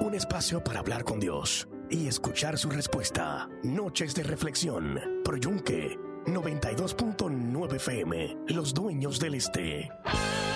Un espacio para hablar con Dios y escuchar su respuesta. Noches de reflexión. Pro Yunque 92.9 FM. Los dueños del este.